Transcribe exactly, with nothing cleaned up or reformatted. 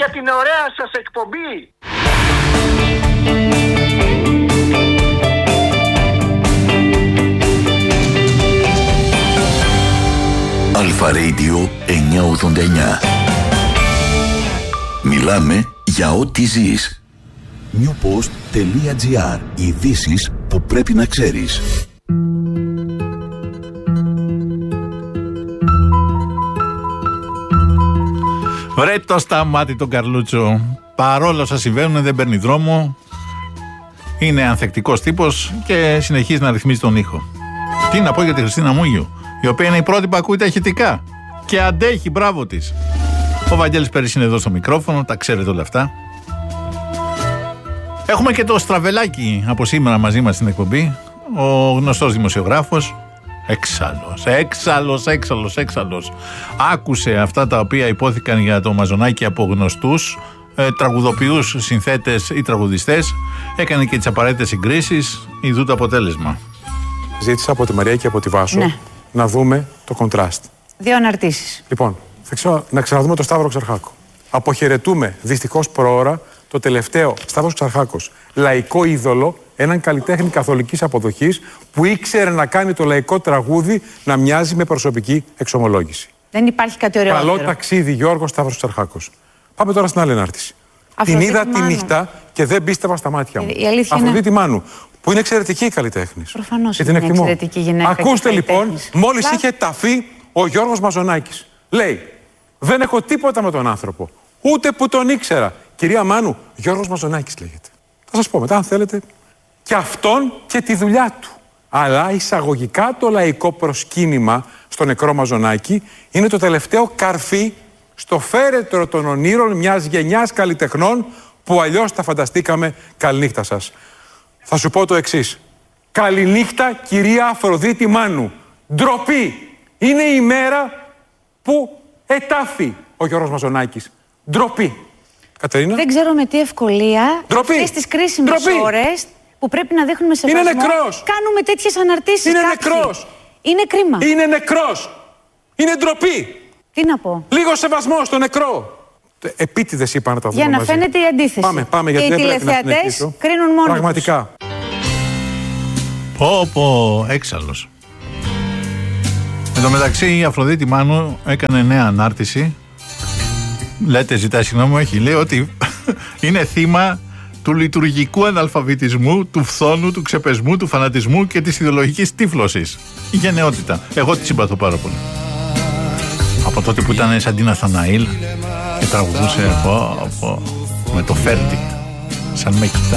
για την ωραία σας εκπομπή. Αλφα Radio εννιακόσια ογδόντα εννιά. Μιλάμε για ό,τι ζεις. newpost.gr. Ειδήσεις που πρέπει να ξέρεις. Βρε το σταμάτη τον Καρλούτσο. Παρόλο όσα συμβαίνουν δεν παίρνει δρόμο. Είναι ανθεκτικός τύπος και συνεχίζει να ρυθμίζει τον ήχο. Τι να πω για τη Χριστίνα Μούγιου, η οποία είναι η πρώτη που ακούει τα ηχητικά και αντέχει, μπράβο της. Ο Βαγγέλης Πέρης είναι εδώ στο μικρόφωνο, τα ξέρετε όλα αυτά. Έχουμε και το Στραβελάκι από σήμερα μαζί μας στην εκπομπή, ο γνωστός δημοσιογράφος. Έξαλλος, έξαλλος, έξαλλος, έξαλλος. Άκουσε αυτά τα οποία υπόθηκαν για το Μαζονάκι από γνωστούς ε, τραγουδοποιούς, συνθέτες ή τραγουδιστές. Έκανε και τις απαραίτητες συγκρίσεις. Ιδού το αποτέλεσμα. Ζήτησα από τη Μαρία και από τη Βάσο, ναι, να δούμε το κοντράστ. Δύο αναρτήσεις. Λοιπόν, θα ξέρω να ξαναδούμε το Σταύρο Ξαρχάκο. Αποχαιρετούμε δυστυχώς προώρα το τελευταίο Σταύρος Ξαρχάκος, λαϊκό είδωλο, έναν καλλιτέχνη καθολικής αποδοχής που ήξερε να κάνει το λαϊκό τραγούδι να μοιάζει με προσωπική εξομολόγηση. Δεν υπάρχει κάτι ωραιότερο. Καλό ταξίδι, Γιώργος Σταύρος Ξαρχάκος. Πάμε τώρα στην άλλη ανάρτηση. Την είδα τη νύχτα και δεν πίστευα στα μάτια μου. Αφροδίτη είναι... Μάνου, που είναι εξαιρετική καλλιτέχνης. Προφανώς είναι εξαιρετική γυναίκα. Ακούστε λοιπόν, μόλις Λά... είχε ταφεί ο Γιώργος Μαζονάκης. Λέει, δεν έχω τίποτα με τον άνθρωπο, ούτε που τον ήξερα. Κυρία Μάνου, Γιώργος Μαζονάκης λέγεται. Θα σας πω μετά αν θέλετε. Και αυτόν και τη δουλειά του. Αλλά εισαγωγικά το λαϊκό προσκύνημα στο νεκρό Μαζονάκη είναι το τελευταίο καρφί στο φέρετρο των ονείρων μιας γενιάς καλλιτεχνών που αλλιώς τα φανταστήκαμε. Καληνύχτα σας. Θα σου πω το εξής. Καληνύχτα, κυρία Αφροδίτη Μάνου. Ντροπή. Είναι η μέρα που ετάφη ο Γιώργος Μαζονάκης. Ντροπή. Κατερίνα. Δεν ξέρω με τι ευκολία αυτές τις κρίσιμες ώρες που πρέπει να δείχνουμε σεβασμό. Είναι νεκρός. Κάνουμε τέτοιες αναρτήσεις. Είναι κάποιοι. νεκρός. Είναι κρίμα. Είναι νεκρός. Είναι ντροπή. Τι να πω. Λίγο σεβασμό στο νεκρό. Επίτηδες είπα να τα δούμε. Για να μαζί. Φαίνεται η αντίθεση. Πάμε, πάμε, γιατί και δεν οι τηλεθεατές κρίνουν μόνο. Πραγματικά. Πω πω, έξαλλος. Εν τω μεταξύ η Αφροδίτη Μάνου έκανε νέα ανάρτηση. Λέτε, ζητάει συγγνώμη, όχι. Λέει ότι είναι θύμα του λειτουργικού αναλφαβητισμού, του φθόνου, του ξεπεσμού, του φανατισμού και της ιδεολογικής τύφλωσης. Η γενναιότητα. Εγώ τη συμπαθώ πάρα πολύ. Από τότε που ήταν σαν την Ναθαναήλ και τραγουδούσε πω, πω, με το Φέρντι. Σαν με κοιτά.